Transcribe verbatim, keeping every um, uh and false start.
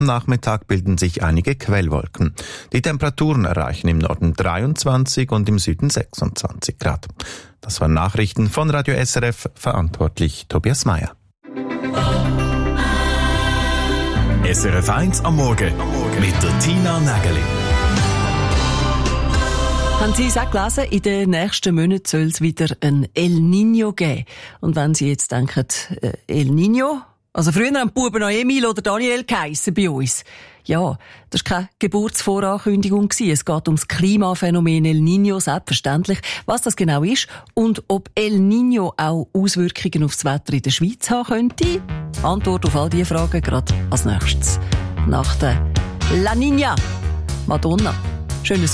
Am Nachmittag bilden sich einige Quellwolken. Die Temperaturen erreichen im Norden dreiundzwanzig und im Süden sechsundzwanzig Grad. Das waren Nachrichten von Radio S R F, verantwortlich Tobias Meyer. S R F eins am Morgen mit der Tina Nägeli. Haben Sie es auch gelesen? In den nächsten Monaten soll es wieder ein El Niño geben. Und wenn Sie jetzt denken, äh, El Niño, also früher haben die Buben noch Emil oder Daniel geheissen bei uns. Ja, das war keine Geburtsvorankündigung. Es geht ums Klimaphänomen El Niño, selbstverständlich. Was das genau ist und ob El Niño auch Auswirkungen aufs Wetter in der Schweiz haben könnte. Antwort auf all diese Fragen gerade als nächstes. Nach der La Niña. Madonna. Schönes